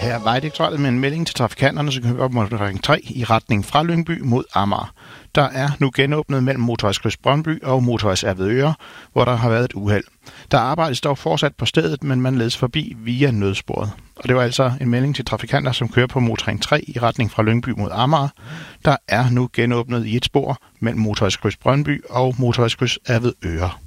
Her er Vejdirektoratet med en melding til trafikanterne, som kører op motorring 3 i retning fra Lyngby mod Amager. Der er nu genåbnet mellem Motorvejskryds Brøndby og Motorvejs Avedøre, hvor der har været et uheld. Der arbejdes dog fortsat på stedet, men man ledes forbi via nødsporet. Og det var altså en melding til trafikanter, som kører på motorring 3 i retning fra Lyngby mod Amager. Der er nu genåbnet i et spor mellem Motorvejskryds Brøndby og Motorvejskryds Avedøre.